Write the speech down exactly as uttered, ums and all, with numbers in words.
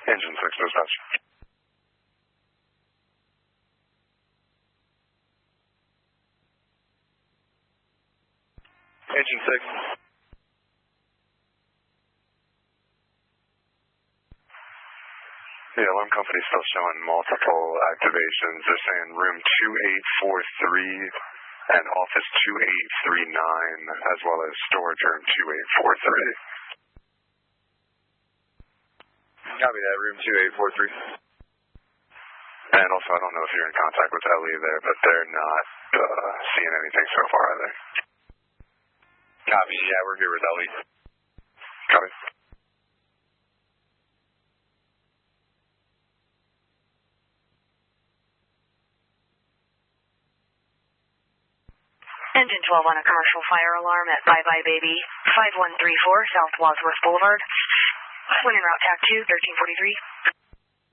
Engine six, dispatch. Engine six. The alarm company's still showing multiple activations. They're saying room two eight four three and office two eight three nine, as well as storage room two eight four three. Copy that, room two eight four three. And also, I don't know if you're in contact with Ellie there, but they're not uh, seeing anything so far, are they? Copy, yeah, we're here with Ellie. Copy. Engine twelve on a commercial fire alarm at Bye Bye Baby, five one three four South Wadsworth Boulevard. When en route, T A C two, thirteen forty-three.